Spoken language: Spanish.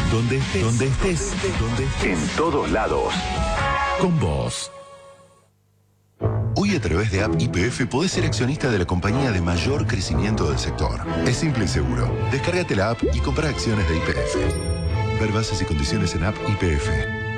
Donde estés. En todos lados. Con vos. Hoy a través de App YPF podés ser accionista de la compañía de mayor crecimiento del sector. Es simple y seguro. Descárgate la app y compra acciones de YPF. Ver bases y condiciones en App YPF.